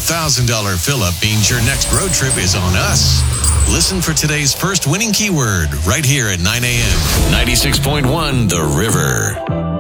$1,000 fill-up means your next road trip is on us. Listen for today's first winning keyword right here at 9 a.m. 96.1 The River.